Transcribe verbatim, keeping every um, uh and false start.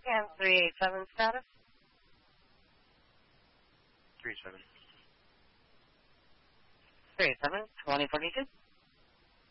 and three eight seven status. three seven. three eight seven, twenty forty-two.